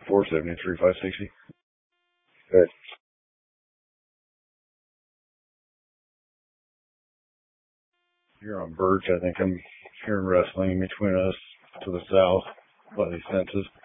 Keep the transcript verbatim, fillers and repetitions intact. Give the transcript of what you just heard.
four seventy-three, five sixty. Good. You're on Birch. I think I'm hearing wrestling between us to the south by these fences.